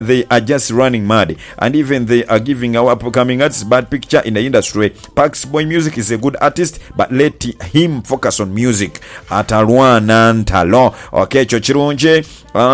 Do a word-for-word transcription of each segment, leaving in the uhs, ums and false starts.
they are just running mad, and even they are giving our upcoming artists bad picture in the industry. Pax Boy Music is a good artist, but let him focus on music. Atalwana ntalo. Okay, chochirunje.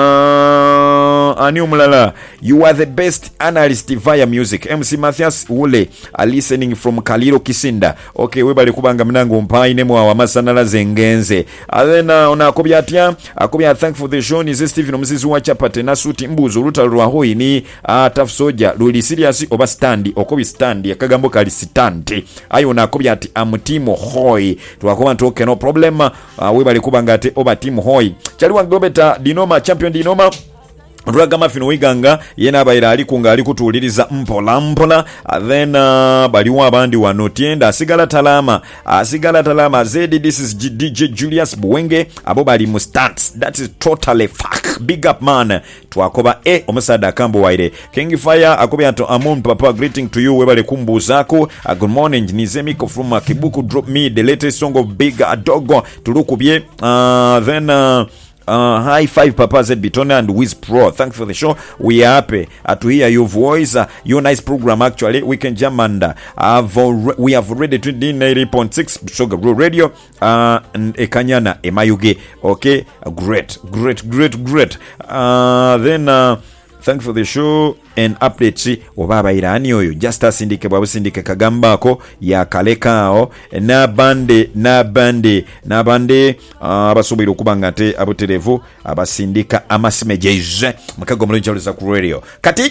Uh, ani umulala. You are the best analyst via music. M C Matthias Wule are listening from Kaliro Kisinda. Okay, webale kubanga mnango mpai nemo wa masanala zengenze. And then uh, ona akobya atya, akobya thank for the show. Nize Stephen omuzizi wa chapate na suti mbuzo luta lwa hoi ni uh, tough soldier luli serious oba standi okobi standi akagambo kali standi. Ayo na akobya ati am team hoi. Tuwakoba ntoke no problem. Uh, webale kubanga ati oba team hoi. Chaliwa Globeta Dinoma champion Dinoma Ragama fino wiganga yena abaira alikunga alikutuliriza mpola mpola. Then uh, baliwa abandi wanotienda asigala talama asigala talama zedi. This is G- D J Julius Buwenge abo bali mu stats. That is totally fuck. Big up man. Twakoba e omusada kambo waire King Fire akobya to Amon Papa greeting to you webale kumbu zako. Uh, good morning Nizemiko from uh, Kibuku drop me the latest song of Big Adogo tulukubye. uh, Then uh, Uh, high five Papa Z Bitona and Wiz Pro. Thanks for the show. We are happy uh, to hear your voice. Uh, your nice program actually. Weekend Jam and uh, al- we have already tuned in eighty point six Sugar Radio uh, and Ekanyana Emayuge. Okay, uh, great, great, great, great. Uh, then uh, thanks for the show and updates obaba irani oyo just asindike babu sindike kagambako ya kalekao na bande na bande na bande abasobira uh, okubanga te aboterevu abasindika amasimejeje makago mulunjaliza ku radio kati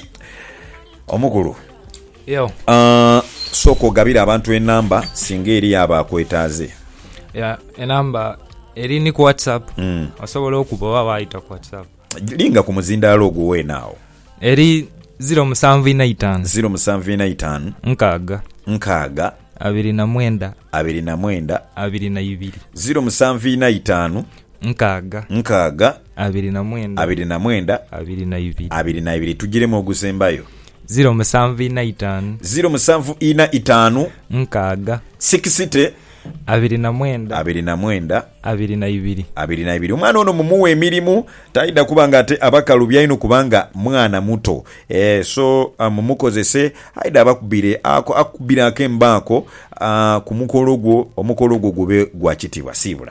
omukulu yo uh, soko gabira abantu enamba singa eri aba kwetaze ya enamba eri ni ku WhatsApp mm. asobola okuba baita ku WhatsApp linga ku muzindalo gwe naawo eri zero musanvu ina itano zero musanvu ina itano nkaga nkaga abiri na mwenda abiri na mwenda abiri na ibiri zero musanvu ina itano nkaga nkaga abiri na mwenda abiri na mwenda abiri na ibiri abiri na ibiri tugiremo ogusembayo zero musanvu ina itano zero musanvu ina itano nkaga sixty abiri na mwenda abiri na mwenda abiri na ibiri abiri na ibiri. Umwana ono mumuwe emirimu taida kubanga ate abakalubya ino kubanga mwana muto eh so mumukozese haida abakubire ako akubire akembako uh, ku mukolo gwo omukolo gwo gube gwa kitibwa sibula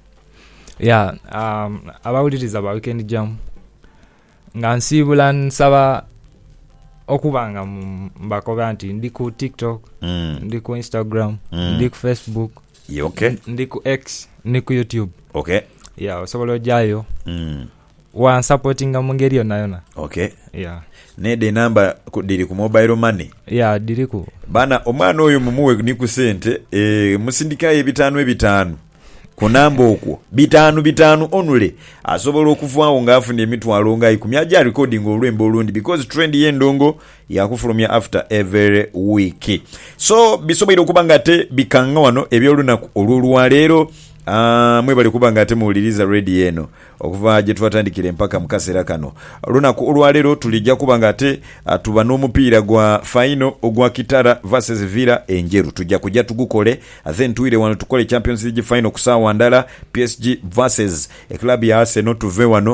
ya yeah, um abawuliriza ba Weekend Jam nga nsibula nsaba okubanga mbakoga nti ndi ku TikTok mm. ndi ku Instagram mm. ndi ku Facebook yeah, okay ndi ku X ndi ku YouTube okay ya yeah, osobolo jayo mm. wa supporting amungeri yona yona okay yeah nede namba diri ku mobile money yeah diri ku bana omwana oyo mumuwe ni ku sente eh musindika ebitano ebitano kunamba okwo bitano bitano onule asobola okuvaawo ngaafuna emitwalo nga ikumi aja recording olwembo olundi because trend yendongo yakufulumya after every week. So bisobera okubanga te bikanga wano ebyolunaku olwolwaleero ah mwebale kubanga ate muwuliriza radio eno okuva gye twatandikire mpaka mukasera kano lunaku olwaleero tulijja kubanga ate tuba n'omupiira gwa final ogwa Kitara versus Villa enjeru tujja kujja tugukole then tuire wano tukole Champions League final kusawa ndala P S G versus e club ya Arsenal tuve wano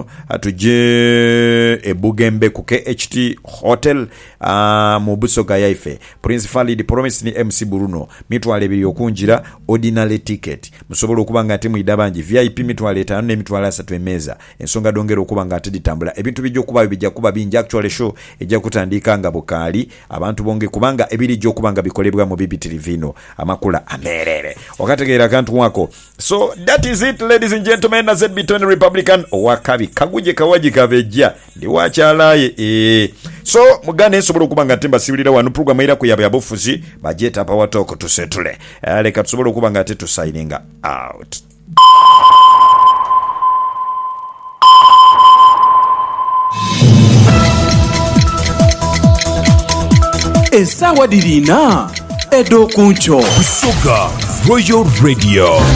atuje e Bugembe ku K H T Hotel uh, mu Busoga yaife Prince Falid Promise ni M C Bruno mitwale ebiri okunjira ordinary ticket musobolo kubanga ate muidabanje V I P mitwale etaano ne mitwale asatu emeza ensonga dongero kubanga ate ditambula ebintu bijjo kuba bijja kuba binja actually show ejja kutandika nga bokali abantu bonge kubanga ebiri jjo kubanga bikolebwa mu B B T V no amakula amerere okategeera kantu wako. So that is it ladies and gentlemen. Na Z B T Republican wakabi kaguje kawaji kabeja ndi wachalaye eh so mugane sobolo kubanga temba sibilira wanu program ira kuyabe yabofuzi bajeta pa watoko tusetule ale katsobolo kubanga ate to signing out. Esawa dirina edo kuncho Busoga Royal Radio.